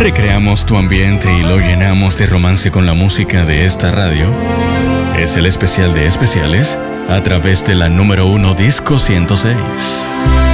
recreamos tu ambiente y lo llenamos de romance con la música de esta radio. Es el especial de especiales a través de la número 1 Disco 106.